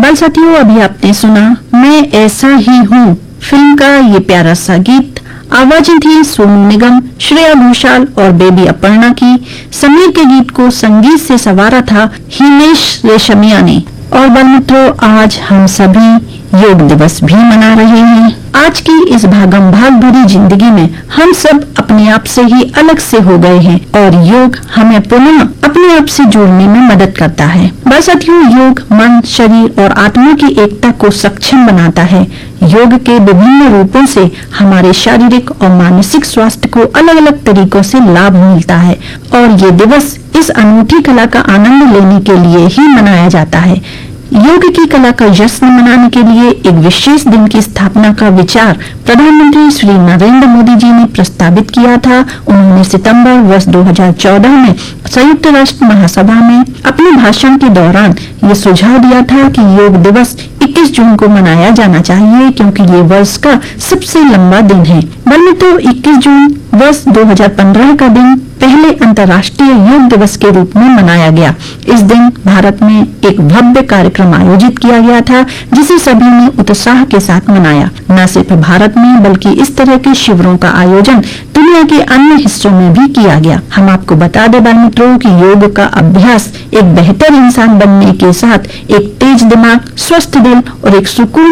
बाल साथियों, अभी आपने सुना मैं ऐसा ही हूँ फिल्म का ये प्यारा सा गीत। आवाजें थी सोनू निगम, श्रेया घोषाल और बेबी अपर्णा की। समीर के गीत को संगीत से संवारा था हिमेश रेशमिया ने। और बाल मित्रों, आज हम सभी योग दिवस भी मना रहे हैं। आज की इस भागम भाग भरी जिंदगी में हम सब अपने आप से ही अलग से हो गए हैं और योग हमें पुनः अपने आप से जोड़ने में मदद करता है। बस साथियों, योग मन, शरीर और आत्मा की एकता को सक्षम बनाता है। योग के विभिन्न रूपों से हमारे शारीरिक और मानसिक स्वास्थ्य को अलग अलग तरीकों से लाभ मिलता है और ये दिवस इस अनूठी कला का आनंद लेने के लिए ही मनाया जाता है। योग की कला का जश्न मनाने के लिए एक विशेष दिन की स्थापना का विचार प्रधानमंत्री श्री नरेंद्र मोदी जी ने प्रस्तावित किया था। उन्होंने सितंबर वर्ष 2014 में संयुक्त राष्ट्र महासभा में अपने भाषण के दौरान ये सुझाव दिया था कि योग दिवस 21 जून को मनाया जाना चाहिए, क्योंकि ये वर्ष का सबसे लंबा दिन है। तो 21 जून वर्ष 2015 का दिन पहले अंतर्राष्ट्रीय योग दिवस के रूप में मनाया गया। इस दिन भारत में एक भव्य कार्यक्रम आयोजित किया गया था, जिसे सभी ने उत्साह के साथ मनाया। न सिर्फ भारत में बल्कि इस तरह के शिविरों का आयोजन दुनिया के अन्य हिस्सों में भी किया गया। हम आपको बता दें बाल मित्रों कि योग का अभ्यास एक बेहतर इंसान बनने के साथ एक तेज दिमाग, स्वस्थ दिल और एक सुकून